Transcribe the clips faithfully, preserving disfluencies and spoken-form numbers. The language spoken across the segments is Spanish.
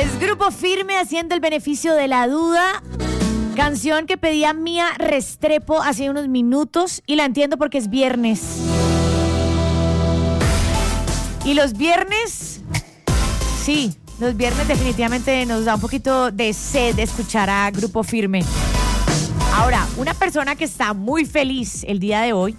Es Grupo Firme haciendo el beneficio de la duda. Canción que pedía Mía Restrepo hace unos minutos y la entiendo porque es viernes. Y los viernes, sí, los viernes definitivamente nos da un poquito de sed de escuchar a Grupo Firme. Ahora, una persona que está muy feliz el día de hoy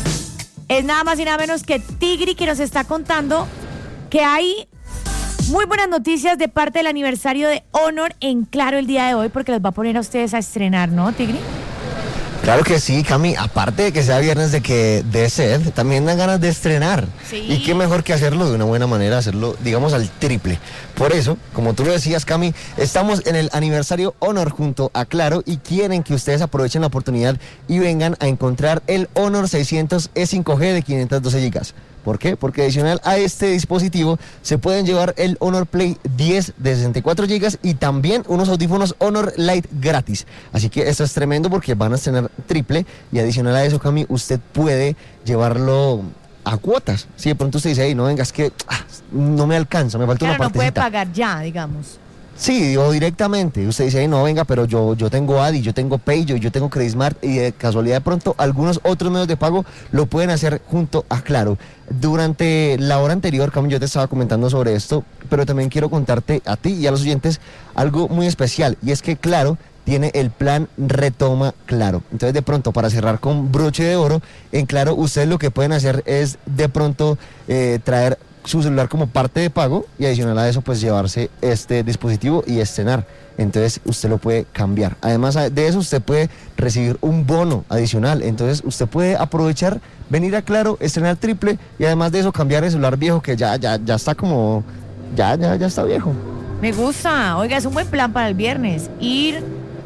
es nada más y nada menos que Tigri, que nos está contando que hay muy buenas noticias de parte del aniversario de Honor en Claro el día de hoy, porque los va a poner a ustedes a estrenar, ¿no, Tigri? Claro que sí, Cami. Aparte de que sea viernes de que de sed, también dan ganas de estrenar. Sí. Y qué mejor que hacerlo de una buena manera, hacerlo, digamos, al triple. Por eso, como tú lo decías, Cami, estamos en el aniversario Honor junto a Claro y quieren que ustedes aprovechen la oportunidad y vengan a encontrar el Honor seiscientos E cinco G de quinientos doce gigas. ¿Por qué? Porque adicional a este dispositivo se pueden llevar el Honor Play diez de sesenta y cuatro gigas y también unos audífonos Honor Lite gratis. Así que esto es tremendo porque van a tener triple y adicional a eso, Cami, usted puede llevarlo a cuotas. Si de pronto usted dice, hey, no venga, es que ah, no me alcanza, me falta Claro, una partecita. no puede pagar ya, digamos. Sí, o directamente. Usted dice, hey, no, venga, pero yo, yo tengo Adi, yo tengo Pay, yo, yo tengo Credismart y de casualidad de pronto algunos otros medios de pago lo pueden hacer junto a Claro. Durante la hora anterior, Cami, yo te estaba comentando sobre esto, pero también quiero contarte a ti y a los oyentes algo muy especial, y es que Claro tiene el plan Retoma Claro. Entonces, de pronto, para cerrar con broche de oro, en Claro ustedes lo que pueden hacer es de pronto eh, traer su celular como parte de pago y adicional a eso pues llevarse este dispositivo y estrenar. Entonces usted lo puede cambiar. Además de eso usted puede recibir un bono adicional. Entonces usted puede aprovechar, venir a Claro, estrenar triple y además de eso cambiar el celular viejo que ya, ya, ya está como, ya, ya, ya está viejo. Me gusta. Oiga, es un buen plan para el viernes. Ir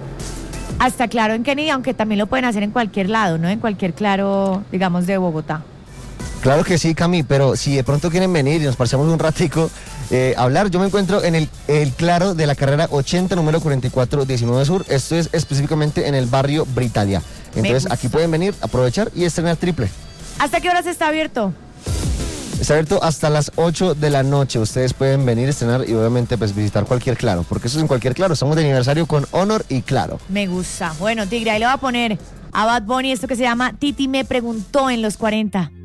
hasta Claro en Kennedy, aunque también lo pueden hacer en cualquier lado, ¿no? En cualquier Claro, digamos, de Bogotá. Claro que sí, Cami, pero si de pronto quieren venir y nos pasamos un ratico eh, a hablar, yo me encuentro en el, el Claro de la carrera ochenta, número cuarenta y cuatro diecinueve Sur. Esto es específicamente en el barrio Britalia. Entonces aquí pueden venir, aprovechar y estrenar triple. ¿Hasta qué horas está abierto? Está abierto hasta las ocho de la noche. Ustedes pueden venir, estrenar y obviamente pues visitar cualquier Claro, porque eso es en cualquier Claro. Estamos de aniversario con Honor y Claro. Me gusta. Bueno, Tigre, ahí le voy a poner a Bad Bunny esto que se llama Titi me preguntó en los cuarenta.